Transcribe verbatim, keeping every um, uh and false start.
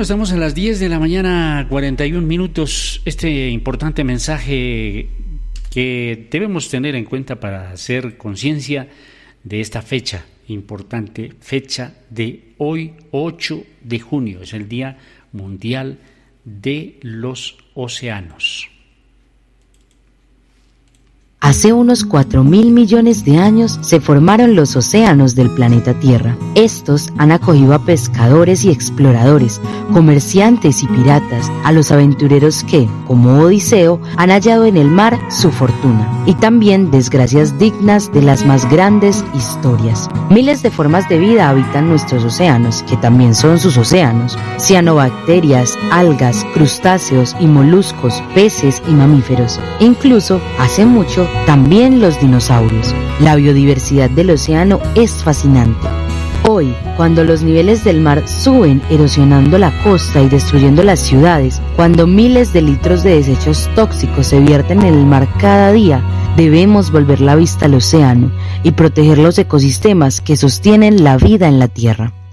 estamos a las diez de la mañana, cuarenta y un minutos. Este importante mensaje que debemos tener en cuenta para hacer conciencia de esta fecha importante, fecha de hoy, ocho de junio, es el Día Mundial de los Océanos. Hace unos cuatro mil millones de años se formaron los océanos del planeta Tierra. Estos han acogido a pescadores y exploradores, comerciantes y piratas, a los aventureros que, como Odiseo, han hallado en el mar su fortuna, y también desgracias dignas de las más grandes historias. Miles de formas de vida habitan nuestros océanos, que también son sus océanos: cianobacterias, algas, crustáceos y moluscos, peces y mamíferos. Incluso, hace mucho, también los dinosaurios. La biodiversidad del océano es fascinante. Hoy, cuando los niveles del mar suben, erosionando la costa y destruyendo las ciudades, cuando miles de litros de desechos tóxicos se vierten en el mar cada día, debemos volver la vista al océano y proteger los ecosistemas que sostienen la vida en la Tierra.